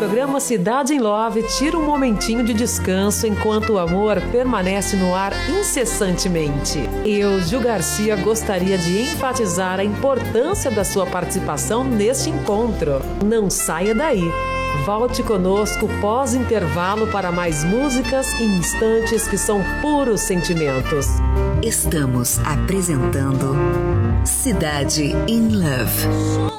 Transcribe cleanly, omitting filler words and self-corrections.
programa Cidade em Love tira um momentinho de descanso enquanto o amor permanece no ar incessantemente. Eu, Ju Garcia, gostaria de enfatizar a importância da sua participação neste encontro. Não saia daí. Volte conosco pós-intervalo para mais músicas e instantes que são puros sentimentos. Estamos apresentando Cidade in Love.